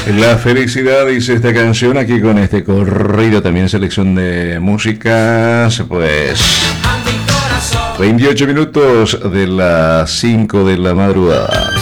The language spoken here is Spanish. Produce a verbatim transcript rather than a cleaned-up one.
La felicidad, dice esta canción, aquí con este corrido, también selección de músicas, pues veintiocho minutos de las cinco de la madrugada.